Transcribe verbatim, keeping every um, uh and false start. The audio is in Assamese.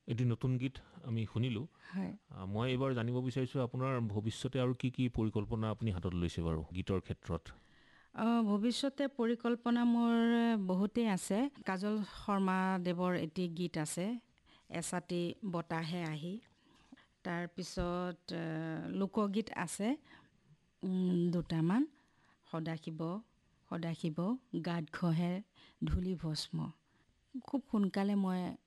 এটি নতুন গীত আমি শুনিলো হয় মই এবাৰ জানিব বিচাৰিছো আপোনাৰ ভৱিষ্যতে আৰু কি কি পৰিকল্পনা আপুনি হাতত লৈছে বাৰু গীতৰ ক্ষেত্ৰত ভৱিষ্যতে পৰিকল্পনা মোৰ বহুতেই আছে কাজল শৰ্মা দেৱৰ এটি গীত আছে এছাতি বতাহে আহি তাৰ পিছত লোকগীত আছে দুটামান সদাশিৱ সদাশিৱ গাত ঘঁহে ধূলি ভস্ম খুব সোনকালে মই